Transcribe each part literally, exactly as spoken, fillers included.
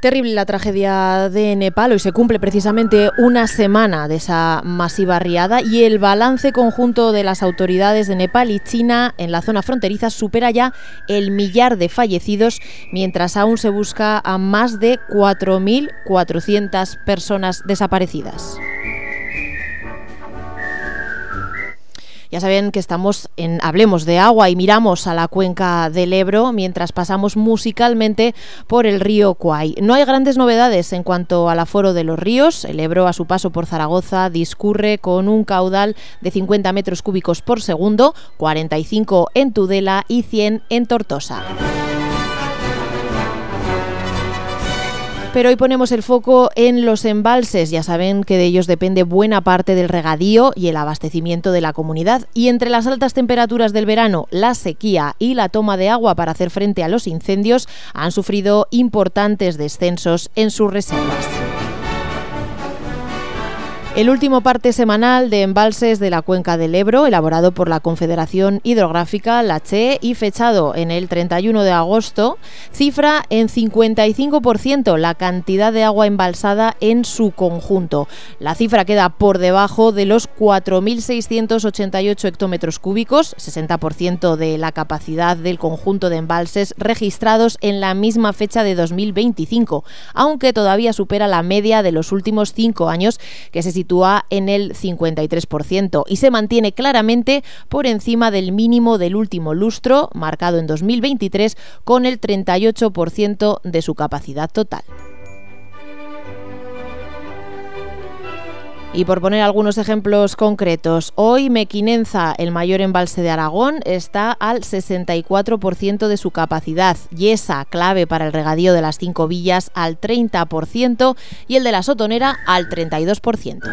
Terrible la tragedia de Nepal. Hoy se cumple precisamente una semana de esa masiva riada y el balance conjunto de las autoridades de Nepal y China en la zona fronteriza supera ya el millar de fallecidos, mientras aún se busca a más de cuatro mil cuatrocientas personas desaparecidas. Ya saben que estamos en Hablemos de Agua y miramos a la cuenca del Ebro mientras pasamos musicalmente por el río Kwai. No hay grandes novedades en cuanto al aforo de los ríos. El Ebro, a su paso por Zaragoza, discurre con un caudal de cincuenta metros cúbicos por segundo, cuarenta y cinco en Tudela y cien en Tortosa. Pero hoy ponemos el foco en los embalses. Ya saben que de ellos depende buena parte del regadío y el abastecimiento de la comunidad. Y entre las altas temperaturas del verano, la sequía y la toma de agua para hacer frente a los incendios han sufrido importantes descensos en sus reservas. El último parte semanal de embalses de la cuenca del Ebro, elaborado por la Confederación Hidrográfica, la C H E, y fechado en el treinta y uno de agosto, cifra en cincuenta y cinco por ciento la cantidad de agua embalsada en su conjunto. La cifra queda por debajo de los cuatro mil seiscientos ochenta y ocho hectómetros cúbicos, sesenta por ciento de la capacidad del conjunto de embalses registrados en la misma fecha de dos mil veinticinco, aunque todavía supera la media de los últimos cinco años, que se sitúa en el cincuenta y tres por ciento y se mantiene claramente por encima del mínimo del último lustro, marcado en dos mil veintitrés, con el treinta y ocho por ciento de su capacidad total. Y por poner algunos ejemplos concretos, hoy Mequinenza, el mayor embalse de Aragón, está al sesenta y cuatro por ciento de su capacidad. Yesa, clave para el regadío de las cinco villas, al treinta por ciento y el de la Sotonera al treinta y dos por ciento.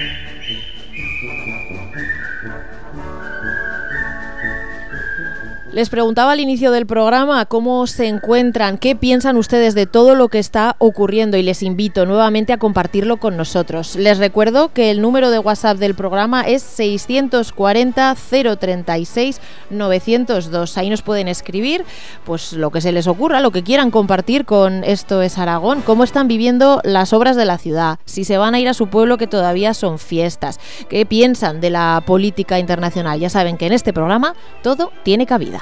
Les preguntaba al inicio del programa cómo se encuentran, qué piensan ustedes de todo lo que está ocurriendo y les invito nuevamente a compartirlo con nosotros. Les recuerdo que el número de WhatsApp del programa es seiscientos cuarenta cero treinta y seis novecientos dos. Ahí nos pueden escribir pues lo que se les ocurra, lo que quieran compartir con Esto es Aragón, cómo están viviendo las obras de la ciudad, si se van a ir a su pueblo que todavía son fiestas, qué piensan de la política internacional. Ya saben que en este programa todo tiene cabida.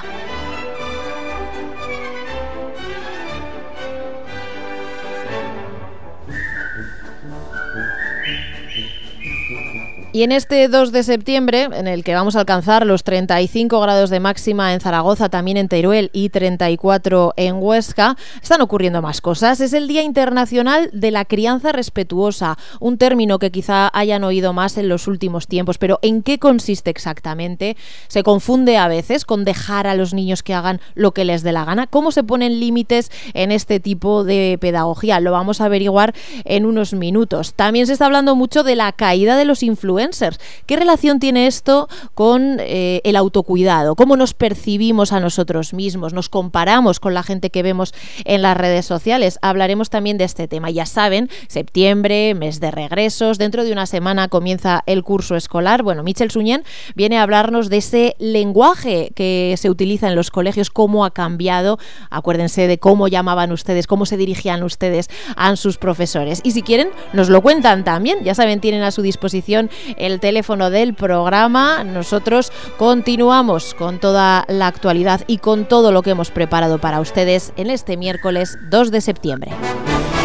Y en este dos de septiembre, en el que vamos a alcanzar los treinta y cinco grados de máxima en Zaragoza, también en Teruel y treinta y cuatro en Huesca, están ocurriendo más cosas. Es el Día Internacional de la Crianza Respetuosa, un término que quizá hayan oído más en los últimos tiempos, pero ¿en qué consiste exactamente? Se confunde a veces con dejar a los niños que hagan lo que les dé la gana. ¿Cómo se ponen límites en este tipo de pedagogía? Lo vamos a averiguar en unos minutos. También se está hablando mucho de la caída de los influencers. ¿Qué relación tiene esto con eh, el autocuidado? ¿Cómo nos percibimos a nosotros mismos? ¿Nos comparamos con la gente que vemos en las redes sociales? Hablaremos también de este tema. Ya saben, septiembre, mes de regresos, dentro de una semana comienza el curso escolar. Bueno, Michel Suñén viene a hablarnos de ese lenguaje que se utiliza en los colegios, cómo ha cambiado. Acuérdense de cómo llamaban ustedes, cómo se dirigían ustedes a sus profesores. Y si quieren, nos lo cuentan también. Ya saben, tienen a su disposición el teléfono del programa. Nosotros continuamos con toda la actualidad y con todo lo que hemos preparado para ustedes en este miércoles dos de septiembre.